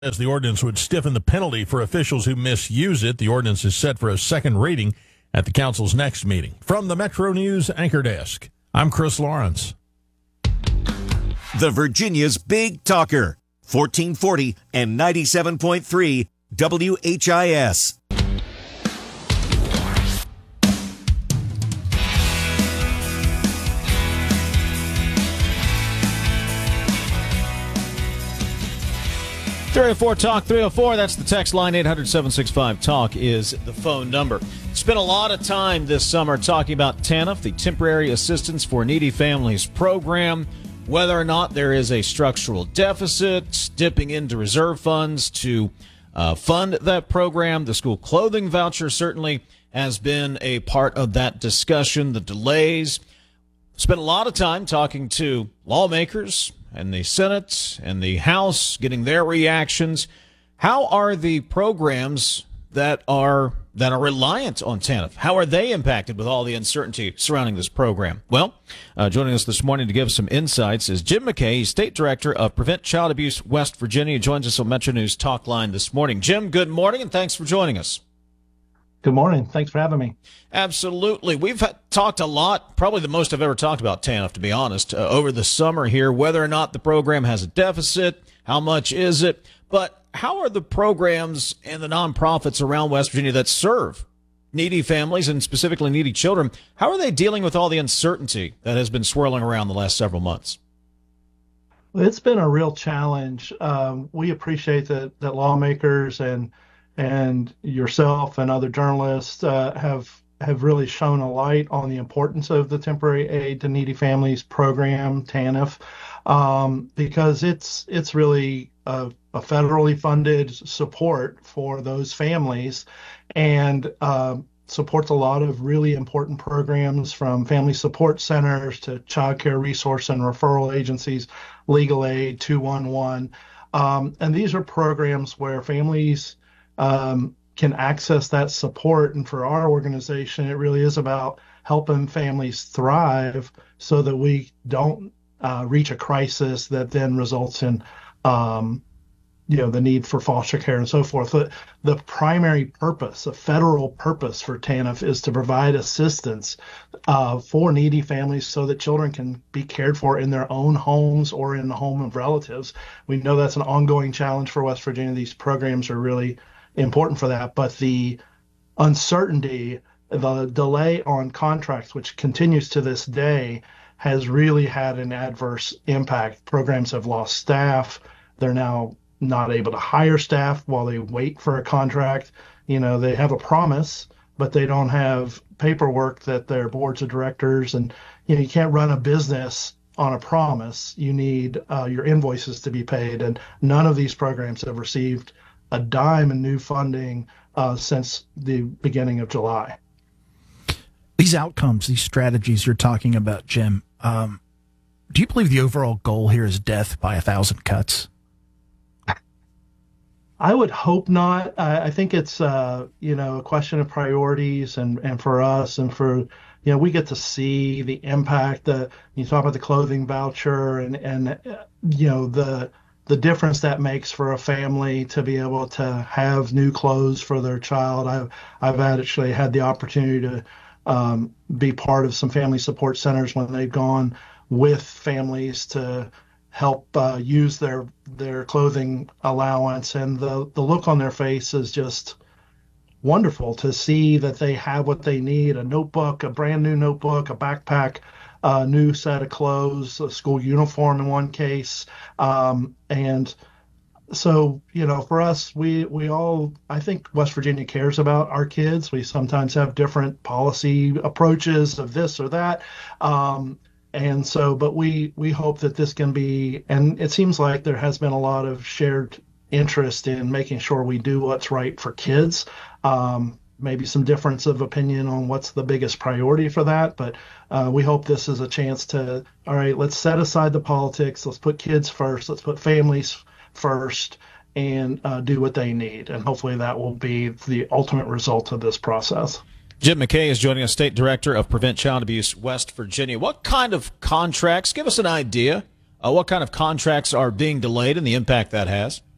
As the ordinance would stiffen the penalty for officials who misuse it. The ordinance is set for a second reading at the council's next meeting. From the Metro News Anchor Desk, I'm Chris Lawrence. The Virginia's Big Talker, 1440 and 97.3 WHIS. Talk 304. That's the text line. 800-765-TALK is the phone number. Spent a lot of time this summer talking about TANF, the Temporary Assistance for Needy Families program, whether or not there is a structural deficit, dipping into reserve funds to fund that program. The school clothing voucher certainly has been a part of that discussion. The delays. Spent a lot of time talking to lawmakers and the Senate and the House, getting their reactions. How are the programs that are reliant on TANF? How are they impacted with all the uncertainty surrounding this program? Well, joining us this morning to give some insights is Jim McKay, State Director of Prevent Child Abuse West Virginia. He joins us on Metro News Talk Line this morning. Jim, good morning, and thanks for joining us. Good morning. Thanks for having me. Absolutely. We've talked a lot, probably the most I've ever talked about TANF, to be honest, over the summer here, whether or not the program has a deficit, how much is it, but how are the programs and the nonprofits around West Virginia that serve needy families and specifically needy children, how are they dealing with all the uncertainty that has been swirling around the last several months? Well, it's been a real challenge. We appreciate that lawmakers and yourself and other journalists have really shown a light on the importance of the Temporary Aid to Needy Families program, TANF, because it's really a federally funded support for those families and supports a lot of really important programs from family support centers to child care resource and referral agencies, legal aid, 211. And these are programs where families can access that support. And for our organization, it really is about helping families thrive so that we don't reach a crisis that then results in, the need for foster care and so forth. The primary purpose, the federal purpose for TANF is to provide assistance for needy families so that children can be cared for in their own homes or in the home of relatives. We know that's an ongoing challenge for West Virginia. These programs are really important for that, but the uncertainty, the delay on contracts, which continues to this day, has really had an adverse impact. Programs have lost staff. They're now not able to hire staff while they wait for a contract. They have a promise, but they don't have paperwork that their boards of directors, and you can't run a business on a promise. You need your invoices to be paid, and none of these programs have received a dime in new funding since the beginning of July. These outcomes, these strategies you're talking about, Jim, do you believe the overall goal here is death by 1,000 cuts? I would hope not. I think it's a question of priorities, and for us and for we get to see the impact. You talk about the clothing voucher and the difference that makes for a family to be able to have new clothes for their child. I've actually had the opportunity to be part of some family support centers when they've gone with families to help use their clothing allowance, and the look on their face is just wonderful to see that they have what they need: a notebook, a brand new notebook, a backpack, a new set of clothes, a school uniform in one case. And so, for us, we all, I think West Virginia cares about our kids. We sometimes have different policy approaches of this or that. But we hope that this can be, and it seems like there has been a lot of shared interest in making sure we do what's right for kids. Maybe some difference of opinion on what's the biggest priority for that, but we hope this is a chance to, all right, let's set aside the politics, let's put kids first, let's put families first, and do what they need. And hopefully that will be the ultimate result of this process. Jim McKay is joining us, State Director of Prevent Child Abuse West Virginia. What kind of contracts, give us an idea, what kind of contracts are being delayed and the impact that has?